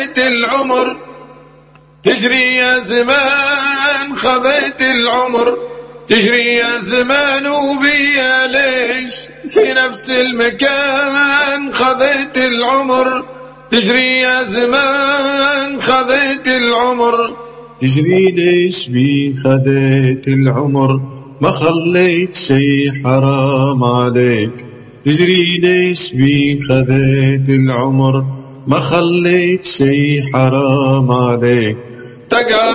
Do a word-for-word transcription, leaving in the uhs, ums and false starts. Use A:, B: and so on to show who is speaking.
A: العمر تجري يا زمان، خذيت العمر تجري يا زمان، وبيا ليش في نفس المكان خذيت العمر تجري يا زمان، خذيت العمر
B: تجري ليش بي خذيت العمر، ما خليت شي حرام عليك. تجري ليش بي خذيت العمر، ما خليت شي حرام عليك.